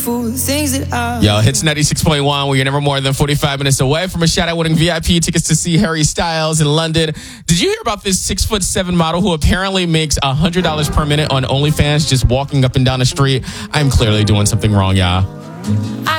beautiful things that I... Yo, Hits 96.1, where you're never more than 45 minutes away from a shout-out winning VIP tickets to see Harry Styles in London. Did you hear about this 6'7" model who apparently makes $100 per minute on OnlyFans just walking up and down the street? I'm clearly doing something wrong, y'all.